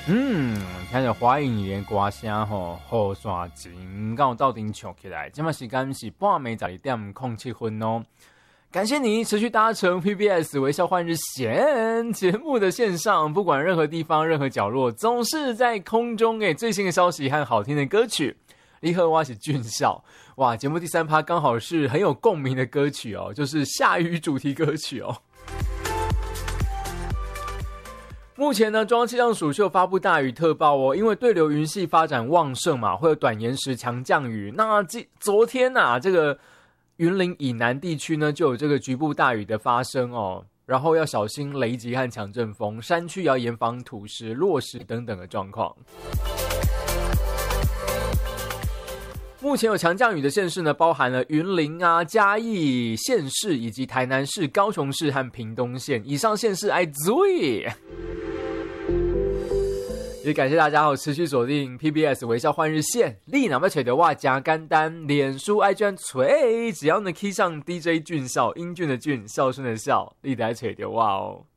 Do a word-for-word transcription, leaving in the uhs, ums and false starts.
嗯，听着华语言歌声吼，雨伞前刚有到顶唱起来。今麦时间是半暝十二点零七分哦。感谢你持续搭乘 P B S 微笑换日线节目的线上，不管任何地方、任何角落，总是在空中给最新的消息和好听的歌曲。你好，我是俊孝。哇，节目第三趴刚好是很有共鸣的歌曲哦，就是下雨主题歌曲哦。目前呢，中央气象署就发布大雨特报哦，因为对流云系发展旺盛嘛，会有短延时强降雨。那昨天啊，这个云林以南地区呢，就有这个局部大雨的发生哦，然后要小心雷击和强阵风，山区要严防土石、落石等等的状况。目前有强降雨的县市呢，包含了云林啊、嘉义县市以及台南市、高雄市和屏东县。以上县市爱注意。也感谢大家持续锁定 P B S 微笑换日线，你哪要找到我加简单，脸书 I G 锤，只要能 key 上 D J 俊孝，英俊的俊，孝顺的孝，你就来找到我哦。